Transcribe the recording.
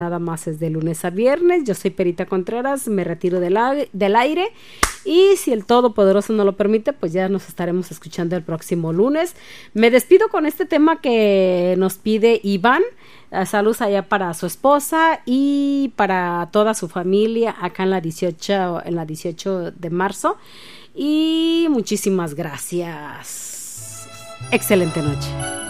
Nada más es de lunes a viernes. Yo soy Perita Contreras, me retiro del aire y si el Todopoderoso no lo permite, pues ya nos estaremos escuchando el próximo lunes. Me despido con este tema que nos pide Iván. Saludos allá para su esposa y para toda su familia acá en la 18 de marzo. Y muchísimas gracias. Excelente noche.